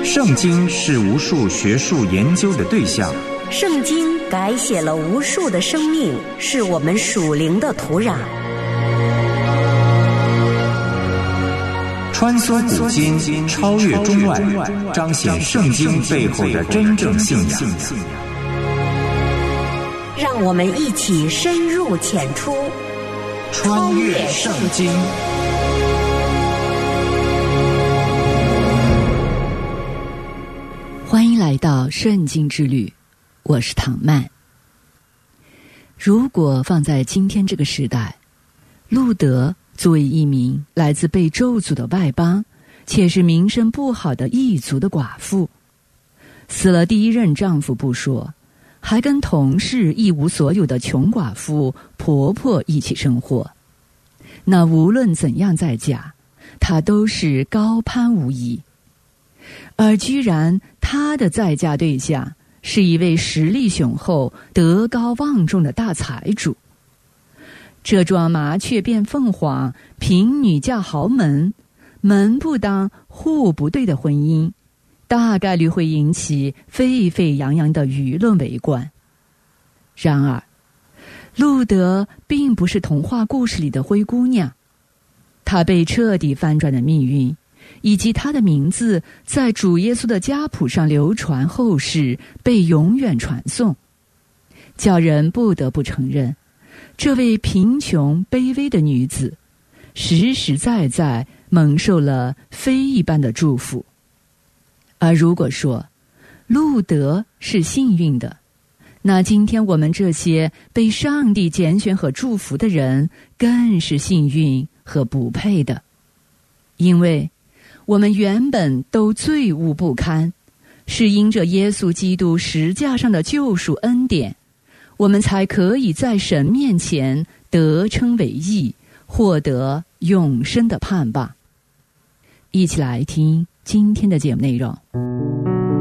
圣经是无数学术研究的对象， 圣经改写了无数的生命，是我们属灵的土壤。 穿梭古今，超越中外，彰显圣经背后的真正信仰。 让我们一起深入浅出， 穿越圣经。 欢迎来到圣经之旅，我是唐曼。如果放在今天这个时代，路德作为一名来自被咒诅的外邦，且是名声不好的异族的寡妇，死了第一任丈夫不说，还跟同事一无所有的穷寡妇婆婆一起生活，那无论怎样再嫁，她都是高攀无疑。而居然她的再嫁对象是一位实力雄厚、德高望重的大财主。这桩麻雀变凤凰、贫女嫁豪门、门不当户不对的婚姻，大概率会引起沸沸扬扬的舆论围观。然而，路德并不是童话故事里的灰姑娘，她被彻底翻转的命运，以及她的名字在主耶稣的家谱上流传后世，被永远传颂，叫人不得不承认，这位贫穷卑微的女子实实在在蒙受了非一般的祝福。而如果说路德是幸运的，那今天我们这些被上帝拣选和祝福的人更是幸运和不配的，因为我们原本都罪恶不堪，是因着耶稣基督十架上的救赎恩典，我们才可以在神面前得称为义，获得永生的盼望。一起来听今天的节目内容。